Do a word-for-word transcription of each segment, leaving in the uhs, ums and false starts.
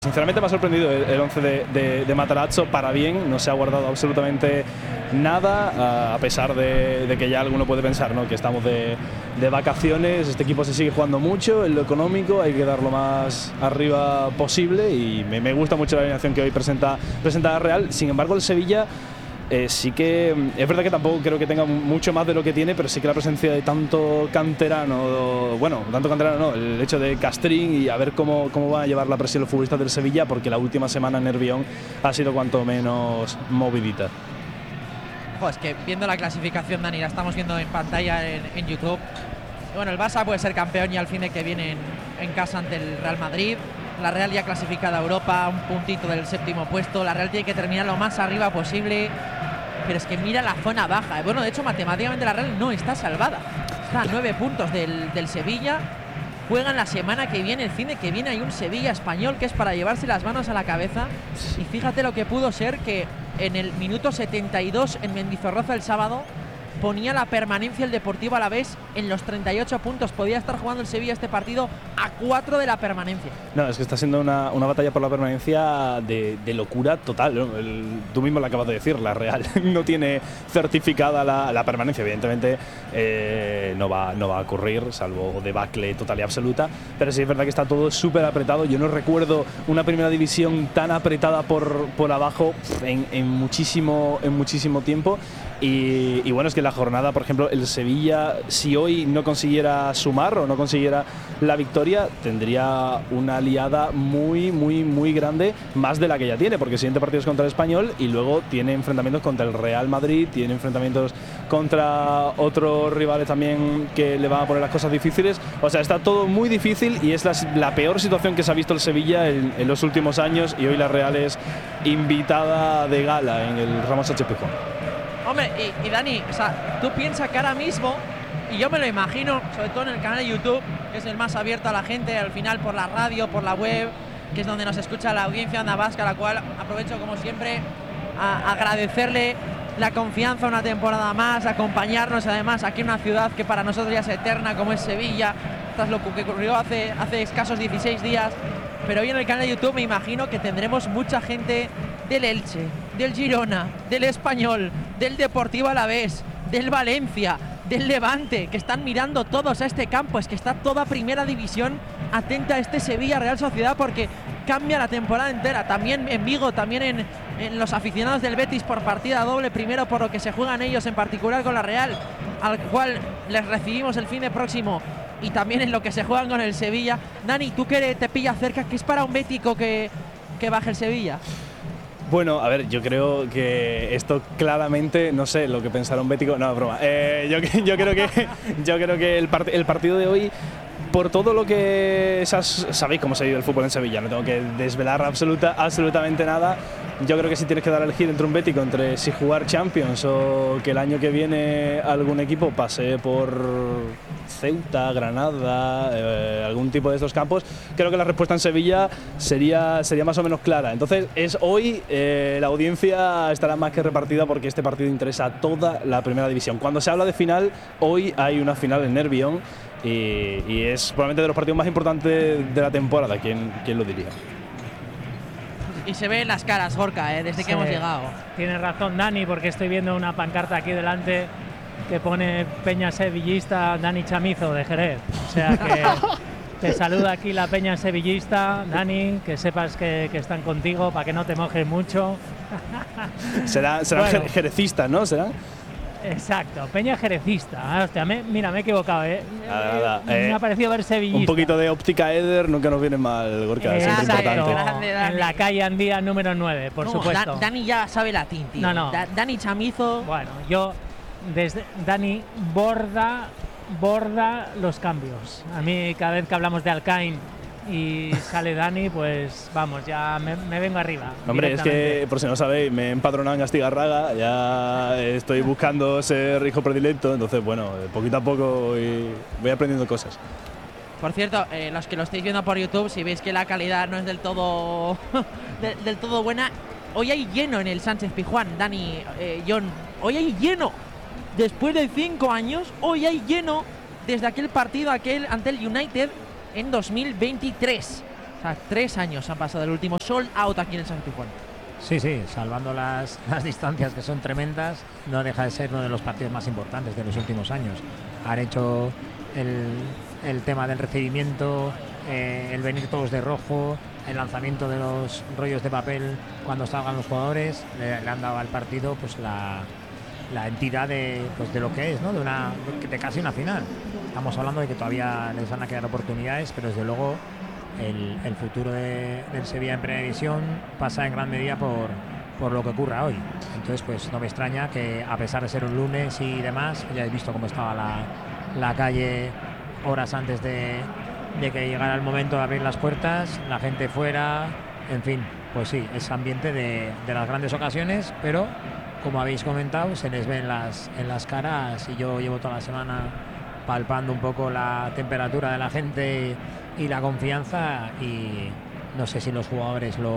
Sinceramente me ha sorprendido el, el once de, de, de Matarazzo para bien, no se ha guardado absolutamente nada, a pesar de, de que ya alguno puede pensar, ¿no?, que estamos de, de vacaciones, este equipo se sigue jugando mucho, en lo económico hay que dar lo más arriba posible y me, me gusta mucho la alineación que hoy presenta, presenta Real. Sin embargo, el Sevilla Eh, sí que es verdad que tampoco creo que tenga mucho más de lo que tiene, pero sí que la presencia de tanto canterano, bueno, tanto canterano no, el hecho de Castrín y a ver cómo, cómo van a llevar la presión los futbolistas del Sevilla, porque la última semana en Nervión ha sido cuanto menos movidita. Jo, es que viendo la clasificación, Dani, la estamos viendo en pantalla en, en YouTube. Bueno, el Barça puede ser campeón y al fin de que viene en, en casa ante el Real Madrid. La Real ya clasificada a Europa, un puntito del séptimo puesto. La Real tiene que terminar lo más arriba posible. Pero es que mira la zona baja. Bueno, de hecho, matemáticamente la Real no está salvada. Está a nueve puntos del, del Sevilla. Juegan la semana que viene, el fin de que viene hay un Sevilla español que es para llevarse las manos a la cabeza. Y fíjate lo que pudo ser que en el minuto setenta y dos en Mendizorroza el sábado ponía la permanencia el Deportivo Alavés en los treinta y ocho puntos. Podía estar jugando el Sevilla este partido a cuatro de la permanencia. No, es que está siendo una, una batalla por la permanencia de, de locura total, ¿no? El, tú mismo lo acabas de decir, la Real no tiene certificada la, la permanencia. Evidentemente eh, no, va, no va a ocurrir, salvo debacle total y absoluta. Pero sí es verdad que está todo súper apretado. Yo no recuerdo una primera división tan apretada por, por abajo en, en, muchísimo, en muchísimo tiempo. Y, y bueno, es que la jornada, por ejemplo, el Sevilla, si hoy no consiguiera sumar o no consiguiera la victoria, tendría una liada muy, muy, muy grande, más de la que ya tiene, porque el siguiente partido es contra el Español y luego tiene enfrentamientos contra el Real Madrid, tiene enfrentamientos contra otros rivales también que le van a poner las cosas difíciles. O sea, está todo muy difícil y es la, la peor situación que se ha visto el Sevilla en, en los últimos años, y hoy la Real es invitada de gala en el Ramón Sánchez Pizjuán. Hombre, y, y Dani, o sea, tú piensas que ahora mismo, y yo me lo imagino, sobre todo en el canal de YouTube, que es el más abierto a la gente, al final por la radio, por la web, que es donde nos escucha la audiencia Onda Vasca, a la cual aprovecho como siempre a agradecerle la confianza una temporada más, acompañarnos además aquí en una ciudad que para nosotros ya es eterna, como es Sevilla, tras lo que ocurrió hace, hace escasos dieciséis días. Pero hoy en el canal de YouTube me imagino que tendremos mucha gente del Elche, del Girona, del Español, del Deportivo Alavés, del Valencia, del Levante, que están mirando todos a este campo. Es que está toda primera división atenta a este Sevilla Real Sociedad, porque cambia la temporada entera. También en Vigo, también en, en los aficionados del Betis por partida doble, primero por lo que se juegan ellos en particular con la Real, al cual les recibimos el fin de próximo, y también en lo que se juegan con el Sevilla. Dani, tú que te pilla cerca, ¿qué es para un bético que, que baje el Sevilla? Bueno, a ver, yo creo que esto claramente, no sé lo que pensará un bético, no, broma. Eh, yo, yo creo que yo creo que el, part, el partido de hoy, por todo lo que esas, sabéis cómo se ha ido el fútbol en Sevilla, no tengo que desvelar absoluta, absolutamente nada. Yo creo que si tienes que dar a elegir entre un bético, entre si jugar Champions o que el año que viene algún equipo pase por Ceuta, Granada, eh, algún tipo de estos campos, creo que la respuesta en Sevilla sería, sería más o menos clara. Entonces, es hoy eh, la audiencia estará más que repartida, porque este partido interesa a toda la primera división. Cuando se habla de final, hoy hay una final en Nervión y, y es probablemente de los partidos más importantes de la temporada. ¿Quién, quién lo diría? Y se ven las caras, Gorka, ¿eh? desde sí, que hemos llegado. Tienes razón, Dani, porque estoy viendo una pancarta aquí delante que pone Peña Sevillista Dani Chamizo de Jerez. O sea que te saluda aquí la Peña Sevillista, Dani, que sepas que, que están contigo para que no te mojes mucho. Será, serán bueno, jerecistas, ¿no? ¿Serán? Exacto, Peña Jerecista. Ah, hostia, me, mira, me he equivocado, ¿eh? Nada, nada. Me eh, ha parecido ver sevillista. Un poquito de óptica Eder nunca nos viene mal, Gorka, eh, siempre exacto, importante. En la calle Andía número nueve, por no, supuesto. Da, Dani ya sabe latín, tío. No, no. Da, Dani Chamizo. Bueno, yo, desde Dani, borda, borda los cambios. A mí, cada vez que hablamos de Alcaín y sale Dani, pues vamos, ya me, me vengo arriba. Hombre, es que, por si no sabéis, me he empadronado en Astigarraga, ya estoy buscando ser hijo predilecto, entonces, bueno, poquito a poco voy, voy aprendiendo cosas. Por cierto, eh, los que lo estáis viendo por YouTube, si veis que la calidad no es del todo, de, del todo buena, hoy hay lleno en el Sánchez Pizjuán, Dani, eh, John, hoy hay lleno. Después de cinco años, hoy hay lleno desde aquel partido aquel ante el United en dos mil veintitrés. O sea, tres años han pasado del último sold out aquí en el San Tijuana. Sí, sí, salvando las, las distancias que son tremendas, no deja de ser uno de los partidos más importantes de los últimos años. Han hecho el, el tema del recibimiento, eh, el venir todos de rojo, el lanzamiento de los rollos de papel cuando salgan los jugadores, le, le han dado al partido pues la, la entidad de, pues, de lo que es, ¿no? De, una, de casi una final. Estamos hablando de que todavía les van a quedar oportunidades, pero desde luego el, el futuro de, del Sevilla en Primera División pasa en gran medida por, por lo que ocurra hoy. Entonces pues no me extraña que, a pesar de ser un lunes y demás, ya he visto cómo estaba la, la calle horas antes de, de que llegara el momento de abrir las puertas, la gente fuera, en fin, pues sí, es ambiente de, de las grandes ocasiones, pero como habéis comentado, se les ve en las, en las caras, y yo llevo toda la semana palpando un poco la temperatura de la gente y la confianza, y no sé si los jugadores lo,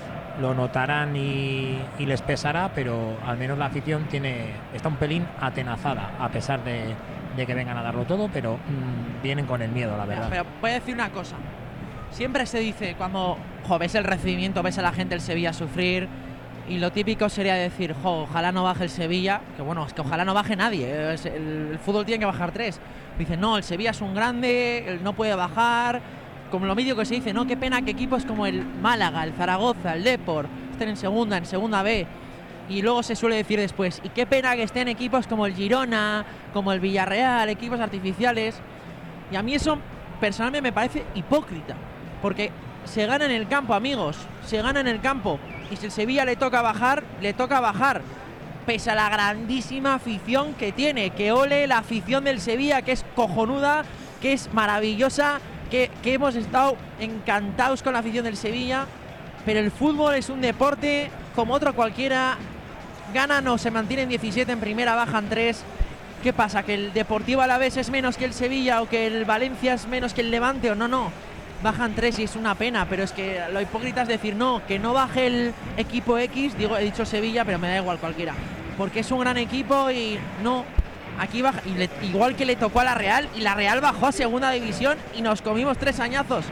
lo notarán y, y les pesará, pero al menos la afición tiene está un pelín atenazada, a pesar de, de que vengan a darlo todo, pero mmm, vienen con el miedo, la verdad. Pero voy a decir una cosa, siempre se dice cuando jo, ves el recibimiento, ves a la gente del Sevilla sufrir, y lo típico sería decir, jo, ojalá no baje el Sevilla, que bueno, es que ojalá no baje nadie, es, el, el fútbol tiene que bajar tres. Dicen, no, el Sevilla es un grande, él no puede bajar, como lo medio que se dice, no, qué pena que equipos como el Málaga, el Zaragoza, el Depor estén en segunda, en segunda B, y luego se suele decir después, y qué pena que estén equipos como el Girona, como el Villarreal, equipos artificiales, y a mí eso personalmente me parece hipócrita, porque se gana en el campo, amigos, se gana en el campo, y si el Sevilla le toca bajar, le toca bajar, pese a la grandísima afición que tiene, que ole la afición del Sevilla, que es cojonuda, que es maravillosa, que, que hemos estado encantados con la afición del Sevilla, pero el fútbol es un deporte como otro cualquiera, ganan o se mantienen diecisiete en primera, bajan tres. ¿Qué pasa? ¿Que el Deportivo Alavés es menos que el Sevilla o que el Valencia es menos que el Levante? O no, no. Bajan tres y es una pena, pero es que lo hipócrita es decir, no, que no baje el equipo X, digo, he dicho Sevilla, pero me da igual cualquiera, porque es un gran equipo y no, aquí baja, y le, igual que le tocó a la Real, y la Real bajó a segunda división y nos comimos tres añazos.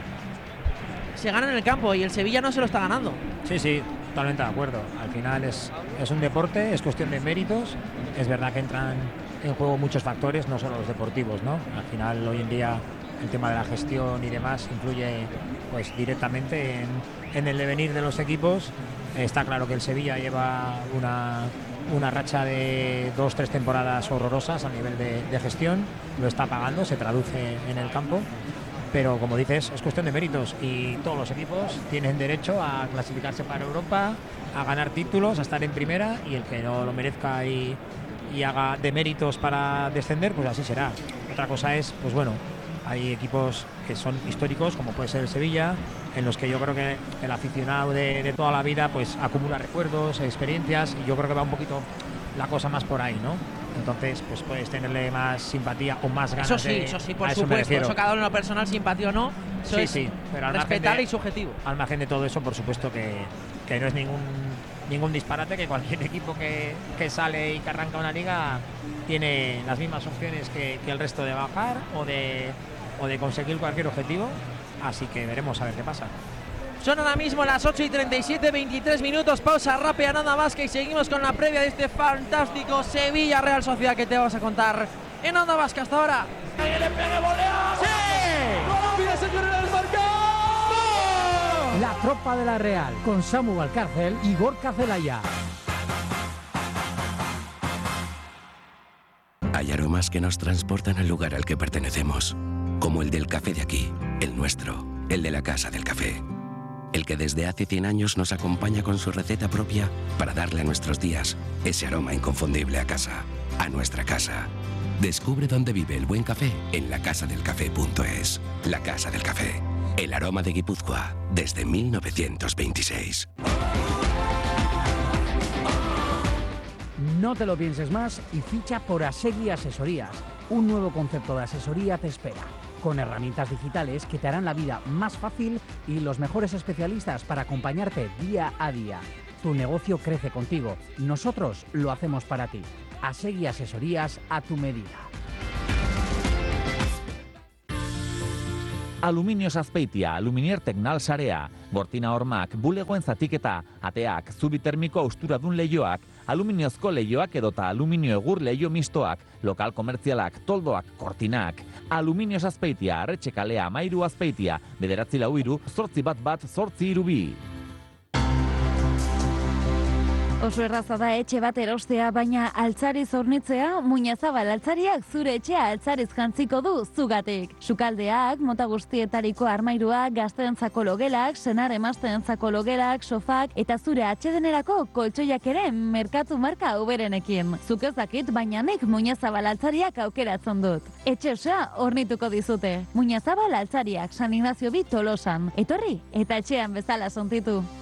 Se gana en el campo y el Sevilla no se lo está ganando. Sí, sí, totalmente de acuerdo. Al final es, es un deporte, es cuestión de méritos, es verdad que entran en juego muchos factores, no solo los deportivos, ¿no? Al final hoy en día el tema de la gestión y demás influye pues directamente en, en el devenir de los equipos. Está claro que el Sevilla lleva una, una racha de dos, tres temporadas horrorosas a nivel de, de gestión, lo está pagando, se traduce en el campo, pero como dices, es cuestión de méritos y todos los equipos tienen derecho a clasificarse para Europa, a ganar títulos, a estar en primera, y el que no lo merezca y, y haga de méritos para descender, pues así será. Otra cosa es, pues bueno, hay equipos que son históricos, como puede ser el Sevilla, en los que yo creo que el aficionado de, de toda la vida pues acumula recuerdos, experiencias, y yo creo que va un poquito la cosa más por ahí, ¿no? Entonces, pues puedes tenerle más simpatía o más ganas. Eso sí, de, eso sí, por eso supuesto. Eso cada uno en lo personal, simpatía o no, eso sí, es sí, pero al respetable de, y subjetivo. Al margen de todo eso, por supuesto que, que no es ningún ningún disparate, que cualquier equipo que, que sale y que arranca una liga tiene las mismas opciones que, que el resto de bajar o de, o de conseguir cualquier objetivo. Así que veremos a ver qué pasa. Son ahora mismo las ocho y treinta y siete, veintitrés minutos, pausa rápida nada más, que seguimos con la previa de este fantástico Sevilla Real Sociedad que te vamos a contar en Onda Vasca hasta ahora. ¡Ahí le pegue, volea! ¡Sí! ¡Colombia se quiere el marcador! La tropa de la Real, con Samu Valcárcel y Gorka Celaya. Hay aromas que nos transportan al lugar al que pertenecemos, como el del café de aquí, el nuestro, el de la Casa del Café. El que desde hace cien años nos acompaña con su receta propia para darle a nuestros días ese aroma inconfundible a casa, a nuestra casa. Descubre dónde vive el buen café en la casa del café punto es. La Casa del Café, el aroma de Guipúzcoa desde mil novecientos veintiséis. No te lo pienses más y ficha por Asegui Asesorías. Un nuevo concepto de asesoría te espera, con herramientas digitales que te harán la vida más fácil y los mejores especialistas para acompañarte día a día. Tu negocio crece contigo. Nosotros lo hacemos para ti. Asegui Asesorías a tu medida. Aluminioz Azpeitia, Aluminier Teknal sarea, gortina hormak, bulegoen zatiketa, ateak, zubi termiko austuradun lehioak, aluminiozko lehioak edota aluminio egur lehio mistoak, lokal komertzialak, toldoak, kortinak. Aluminioz Azpeitia, Arretxekalea, Amairu Azpeitia, bederatzi lau hiru, zortzi bat bat, zortzi hiru bi. Oso erraza da etxe bat erostea, baina altzariz hornitzea, Muñazabal altzariak zure etxea altzariz jantziko du zugatik. Sukaldeak, mota guztietariko armairuak, gazteentzako logelak, senar emazteentzako logelak, sofak eta zure atsedenerako koltsoiak ere merkatu marka uberenekin. Zuk ez dakit, baina nik Muñazabal altzariak aukeratzen dut. Etxe osoa hornituko dizute. Muñazabal altzariak, San Ignacio bi Tolosan. Etorri eta etxean bezala sontitu.